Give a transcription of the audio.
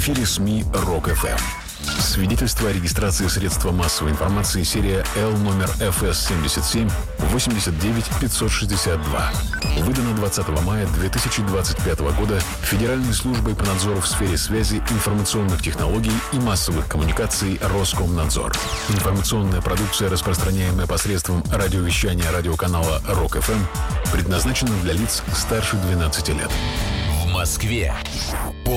эфире СМИ РОК-ФМ. Свидетельство о регистрации средства массовой информации, серия L номер ФС-77 89 562. Выдано 20 мая 2025 года Федеральной службой по надзору в сфере связи, информационных технологий и массовых коммуникаций Роскомнадзор. Информационная продукция, распространяемая посредством радиовещания радиоканала РОК-ФМ, предназначена для лиц старше 12 лет. В Москве